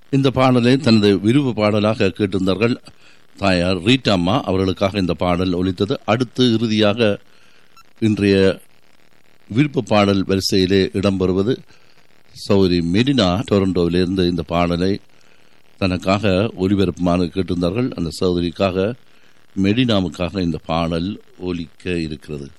இந்த பாடலை தனது விருப்ப பாடலாக கேட்டிருந்தார்கள் தாயார் ரீட்டாம்மா. அவர்களுக்காக இந்த பாடல் ஒலித்தது. அடுத்து இறுதியாக இன்றைய விருப்ப பாடல் வரிசையிலே இடம்பெறுவது சௌரி மெடினா டொரண்டோவிலிருந்து இந்த பாடலை தனக்காக ஒலிபரப்புமாறு கேட்டிருந்தார்கள். அந்த சௌதரிக்காக மெடினாவுக்காக இந்த பாடல் ஒலிக்க இருக்கிறது.